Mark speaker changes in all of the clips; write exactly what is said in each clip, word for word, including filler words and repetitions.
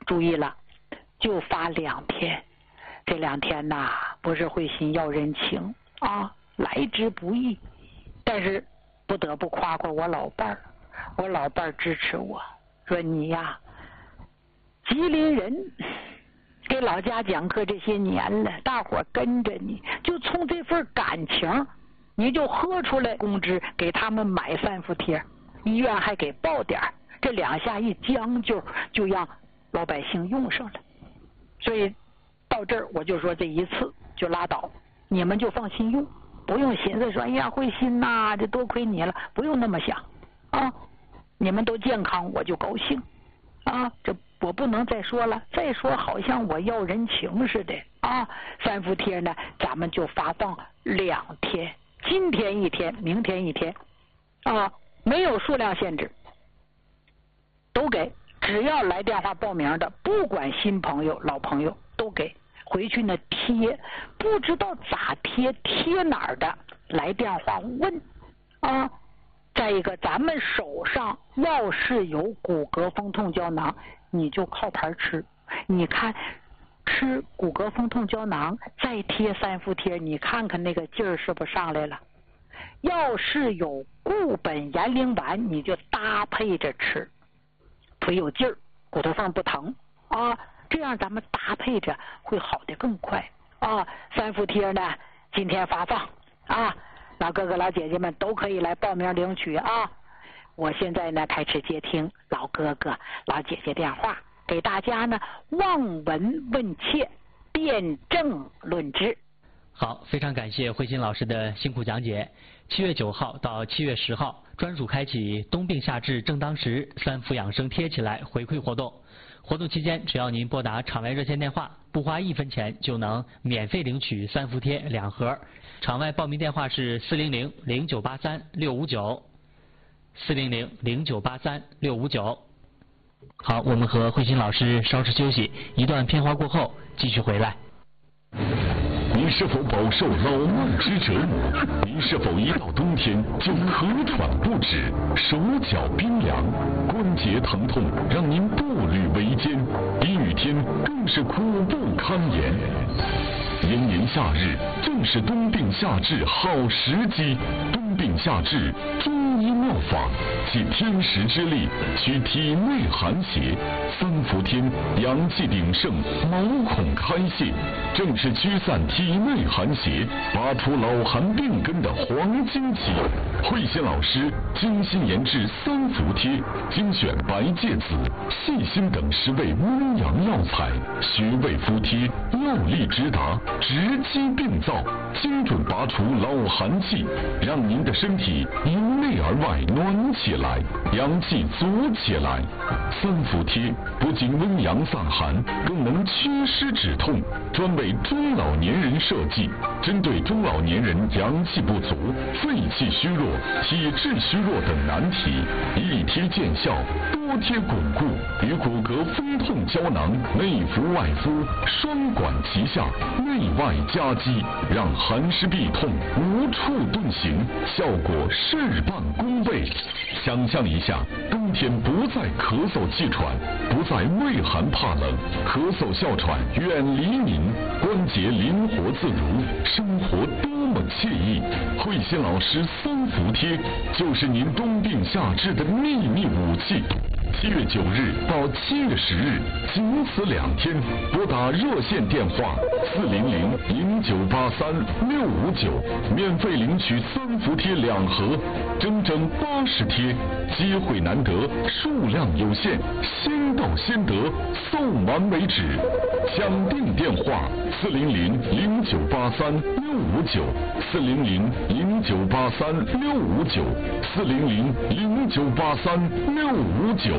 Speaker 1: 注意了，就发两天，这两天呐，不是慧心要人情啊，来之不易，但是不得不夸夸我老伴儿，我老伴儿支持我，说你呀，吉林人，给老家讲课这些年了，大伙跟着你，就冲这份感情，你就喝出来工资给他们买三伏贴，医院还给报点儿，这两下一将就，就让老百姓用上了。所以到这儿我就说这一次就拉倒，你们就放心用，不用寻思说哎呀慧心呐，这多亏你了，不用那么想啊，你们都健康我就高兴啊，这我不能再说了，再说好像我要人情似的啊。三伏贴呢，咱们就发放两天，今天一天，明天一天啊，没有数量限制，都给，只要来电话报名的，不管新朋友老朋友都给。回去呢贴，不知道咋贴，贴哪儿的，来电话问啊。再一个，咱们手上要是有骨骼风痛胶囊，你就靠牌吃。你看吃骨骼风痛胶囊，再贴三伏贴，你看看那个劲儿是不是上来了？要是有固本延龄丸，你就搭配着吃，腿有劲儿，骨头缝不疼啊。这样咱们搭配着会好的更快啊！三伏贴呢，今天发放啊，老哥哥老姐姐们都可以来报名领取啊！我现在呢开始接听老哥哥老姐姐电话，给大家呢望闻问切，辩证论治。
Speaker 2: 好，非常感谢慧心老师的辛苦讲解。七月九号到七月十号，专属开启冬病夏治正当时三伏养生贴起来回馈活动。活动期间，只要您拨打场外热线电话，不花一分钱就能免费领取三伏贴两盒。场外报名电话是四零零零九八三六五九，四零零零九八三六五九。好，我们和慧心老师稍事休息，一段片花过后继续回来。
Speaker 3: 您是否饱受老慢之折磨？您是否一到冬天就咳喘不止、手脚冰凉、关节疼痛，让您步履维艰？阴雨天更是苦不堪言。炎炎夏日正是冬病夏治好时机，冬病夏治中医妙法，借天时之力，取体内寒邪。三伏天阳气鼎盛，毛孔开泄，正是驱散体内寒邪，拔除老寒病根的黄金期。慧心老师精心研制三伏贴，精选白芥子、细心等十味温阳药材，穴位敷贴，药力直达，直击病灶，精准拔除老寒气，让您的身体由内而外暖起来，阳气足起来。三伏贴不仅温阳散寒，更能祛湿止痛，专为中老年人设计，针对中老年人阳气不足、肺气虚弱、体质虚弱等难题，一贴见效，多贴巩固，与骨骼风痛胶囊内服外敷，双管齐下，内外夹击，让寒湿痹痛无处遁形，效果事半功倍。想象一下，冬天不再咳嗽气喘，不再畏寒怕冷，咳嗽哮喘远离您，关节灵活自如，生活多么惬意。慧心老师三伏贴就是您冬病夏治的秘密武器。七月九日到七月十日，仅此两天，拨打热线电话四零零零九八三六五九，免费领取三伏贴两盒，整整八十贴，机会难得，数量有限，先到先得，送完为止。抢订电话四零零零九八三六五九，四零零零九八三六五九，四零零零九八三六五九。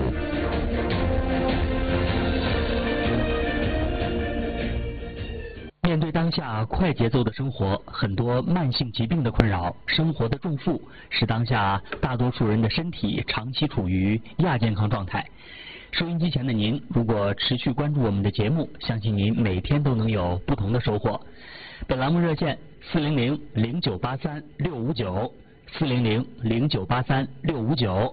Speaker 2: 面对当下快节奏的生活，很多慢性疾病的困扰，生活的重负，使当下大多数人的身体长期处于亚健康状态。收音机前的您，如果持续关注我们的节目，相信您每天都能有不同的收获。本栏目热线四零零零九八三六五九，四零零零九八三六五九。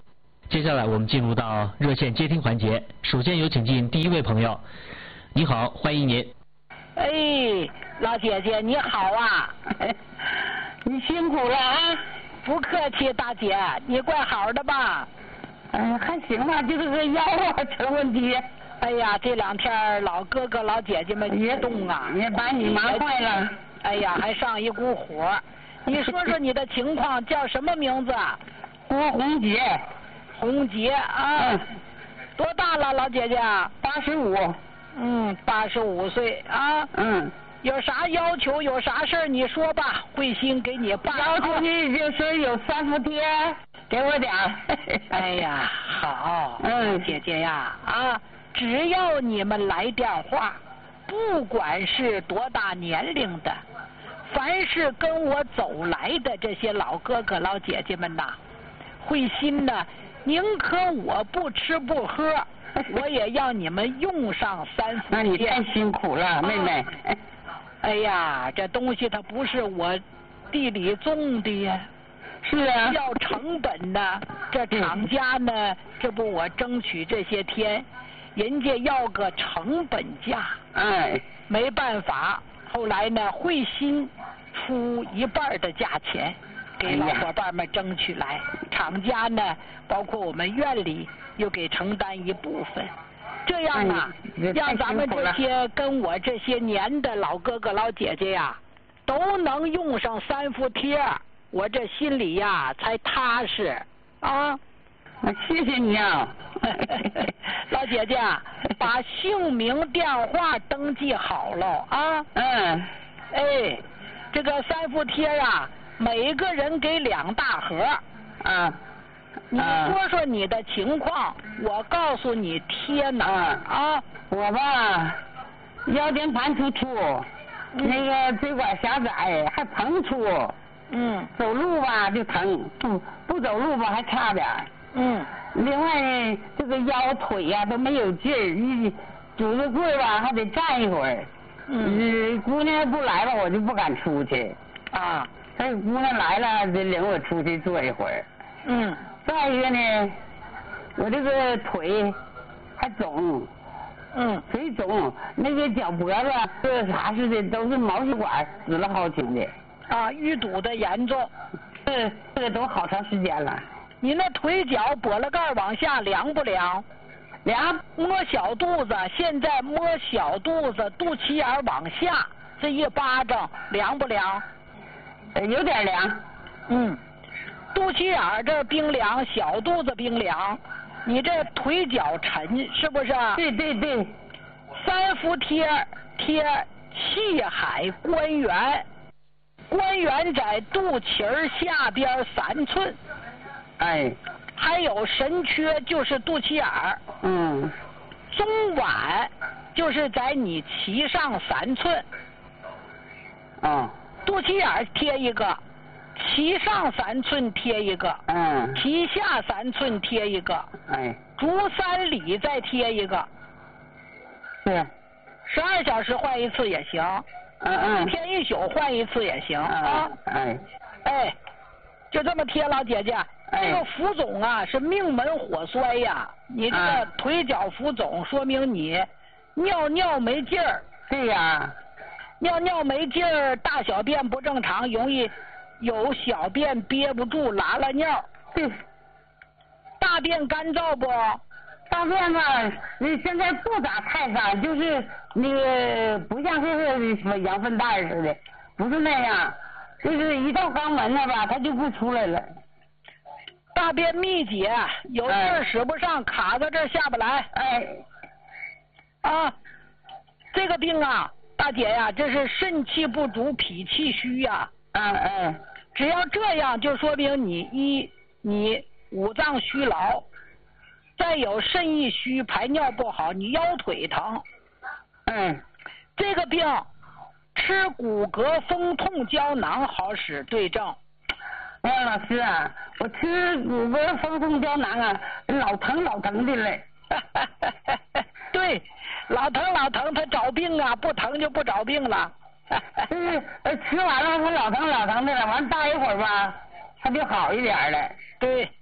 Speaker 2: 接下来我们进入到热线接听环节，首先有请进第一位朋友。你好，欢迎您。
Speaker 1: 哎，老姐姐你好啊，
Speaker 4: 你辛苦了啊！
Speaker 1: 不客气，大姐，你怪好的吧？
Speaker 4: 嗯，还行吧，就是这腰啊成问题。
Speaker 1: 哎呀，这两天老哥哥老姐姐们激动啊，
Speaker 4: 也把你忙坏了。
Speaker 1: 哎呀，还上一股火。你说说你的情况，叫什么名字？
Speaker 4: 郭红杰。
Speaker 1: 红杰啊。
Speaker 4: 嗯。
Speaker 1: 多大了，老姐姐？
Speaker 4: 八十五。
Speaker 1: 嗯，八十五岁啊。
Speaker 4: 嗯。
Speaker 1: 有啥要求，有啥事儿你说吧，慧心给你办。
Speaker 4: 要求你就是有三伏贴，给我点儿。
Speaker 1: 哎呀，好。
Speaker 4: 嗯，
Speaker 1: 姐姐呀，啊，只要你们来电话，不管是多大年龄的，凡是跟我走来的这些老哥哥老姐姐们呐，慧心呢，宁可我不吃不喝，我也让你们用上三伏贴。
Speaker 4: 那你太辛苦了，妹妹。
Speaker 1: 啊哎呀，这东西它不是我地里种的呀，
Speaker 4: 是啊，
Speaker 1: 要成本呢。这厂家呢，这不我争取这些天，人家要个成本价，
Speaker 4: 哎，
Speaker 1: 没办法。后来呢，慧心出一半的价钱，给老伙伴们争取来。厂家呢，包括我们院里又给承担一部分。这样啊，让咱们这些跟我这些年的老哥哥老姐姐呀，都能用上三伏贴，我这心里呀才踏实啊。
Speaker 4: 谢谢你啊，
Speaker 1: 老姐姐，把姓名电话登记好了啊。
Speaker 4: 嗯。
Speaker 1: 哎，这个三伏贴啊，每个人给两大盒。
Speaker 4: 啊。
Speaker 1: 你说说你的情况，我告诉你贴哪儿啊？
Speaker 4: 我吧，腰间盘突出，
Speaker 1: 嗯、
Speaker 4: 那个椎管狭窄，还膨出。
Speaker 1: 嗯。
Speaker 4: 走路吧就疼，不不走路吧还差点。
Speaker 1: 嗯。
Speaker 4: 另外呢，这个腰腿呀、啊、都没有劲儿，一拄着棍儿吧还得站一会儿。
Speaker 1: 嗯。
Speaker 4: 姑娘不来了，我就不敢出去。
Speaker 1: 啊。
Speaker 4: 但是姑娘来了，得领我出去坐一会儿。
Speaker 1: 嗯。
Speaker 4: 再一个呢，我这个腿还肿，
Speaker 1: 嗯，
Speaker 4: 腿肿，那个脚脖子这啥似的都是毛细管死了好挺的。
Speaker 1: 啊，淤堵的严重。
Speaker 4: 这这个都好长时间了。
Speaker 1: 你那腿脚脖子盖往下凉不凉？
Speaker 4: 凉。
Speaker 1: 摸小肚子，现在摸小肚子，肚脐眼往下这一巴掌凉不凉？
Speaker 4: 呃，有点凉。
Speaker 1: 嗯。肚脐眼这冰凉，小肚子冰凉，你这腿脚沉是不是？
Speaker 4: 对对对。
Speaker 1: 三伏贴贴气海关元，关元在肚脐儿下边三寸。
Speaker 4: 哎。
Speaker 1: 还有神阙就是肚脐眼儿。
Speaker 4: 嗯。
Speaker 1: 中脘就是在你脐上三寸。
Speaker 4: 啊。
Speaker 1: 肚脐眼贴一个。脐上三寸贴一个，
Speaker 4: 嗯，
Speaker 1: 脐下三寸贴一个，
Speaker 4: 哎，
Speaker 1: 足三里再贴一个，
Speaker 4: 是，
Speaker 1: 十二小时换一次也行，
Speaker 4: 嗯嗯，
Speaker 1: 一天一宿换一次也行啊，
Speaker 4: 哎，
Speaker 1: 哎，就这么贴，老姐姐，
Speaker 4: 哎、
Speaker 1: 这个浮肿啊是命门火衰呀，你这个腿脚浮肿，说明你尿尿没劲儿，
Speaker 4: 对呀，
Speaker 1: 尿尿没劲儿，大小便不正常，容易。有小便憋不住拉拉尿，
Speaker 4: 对，
Speaker 1: 大便干燥不？
Speaker 4: 大便吧，你现在不咋太干，就是那个不像是什么羊粪蛋似的，不是那样，就是一到肛门了吧，它就不出来了。
Speaker 1: 大便秘结，有劲儿使不上，哎、卡在这儿下不来。
Speaker 4: 哎，
Speaker 1: 啊，这个病啊，大姐呀，这是肾气不足，脾气虚呀。
Speaker 4: 嗯嗯，
Speaker 1: 只要这样，就说明你一你五脏虚劳，再有肾气虚，排尿不好，你腰腿疼。
Speaker 4: 嗯，
Speaker 1: 这个病吃骨骼风痛胶囊好使对症。
Speaker 4: 哎，老师啊，我吃骨骼风痛胶囊啊，老疼老疼的嘞。
Speaker 1: 对，老疼老疼，他找病啊，不疼就不找病了。
Speaker 4: 就是吃完了他老疼老疼的了，完大一会儿吧，他就好一点了。
Speaker 1: 对，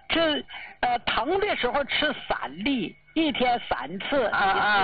Speaker 1: 吃呃疼的时候吃三粒，一天三次，
Speaker 4: 啊啊